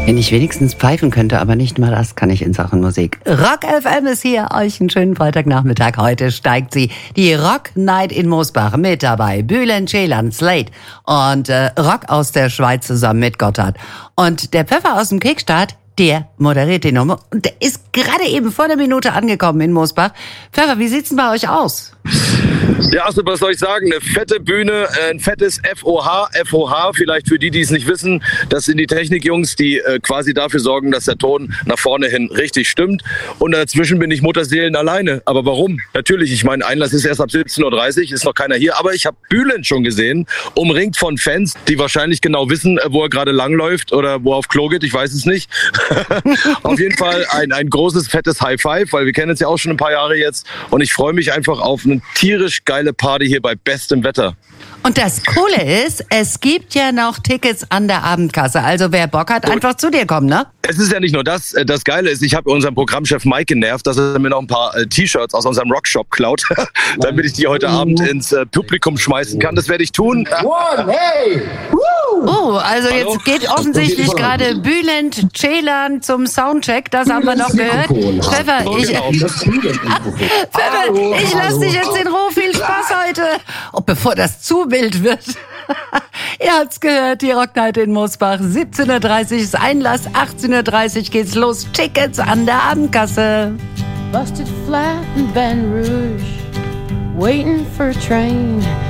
Wenn ich wenigstens pfeifen könnte, aber nicht mal das kann ich in Sachen Musik. Rock FM ist hier, euch einen schönen Freitagnachmittag. Heute steigt sie, die Rock Night in Mosbach. Mit dabei Bülent Ceylan, Slate und Rock aus der Schweiz zusammen mit Gotthard. Und der Pfeffer aus dem Kickstart, der moderiert die Nummer und der ist gerade eben vor der Minute angekommen in Mosbach. Pfeffer, wie sieht's denn bei euch aus? Ja, also was soll ich sagen? Eine fette Bühne, ein fettes FOH. FOH, vielleicht für die, die es nicht wissen, das sind die Technikjungs, die quasi dafür sorgen, dass der Ton nach vorne hin richtig stimmt. Und dazwischen bin ich Mutterseelen alleine. Aber warum? Natürlich, ich meine, Einlass ist erst ab 17:30 Uhr, ist noch keiner hier. Aber ich habe Bülent schon gesehen, umringt von Fans, die wahrscheinlich genau wissen, wo er gerade langläuft oder wo er auf Klo geht, ich weiß es nicht. Auf jeden Fall ein großes, fettes High Five, weil wir kennen uns ja auch schon ein paar Jahre jetzt. Und ich freue mich einfach auf eine tierisch geile Party hier bei bestem Wetter. Und das Coole ist, es gibt ja noch Tickets an der Abendkasse. Also wer Bock hat, einfach zu dir kommen, ne? Es ist ja nicht nur das. Das Geile ist, ich habe unseren Programmchef Mike genervt, dass er mir noch ein paar T-Shirts aus unserem Rockshop klaut, damit ich die heute Abend ins Publikum schmeißen kann. Das werde ich tun. Oh, also jetzt geht offensichtlich gerade Bülent Ceylan zum Soundcheck. Das haben wir noch gehört. Pfeffer, ich lasse dich jetzt in Ruhe. Viel Spaß heute. Und bevor das zu wild wird. Ihr habt's gehört, die Rock Night in Mosbach. 17:30 Uhr ist Einlass, 18:30 Uhr geht's los. Tickets an der Abendkasse. Busted flat in Baton Rouge, waiting for a train.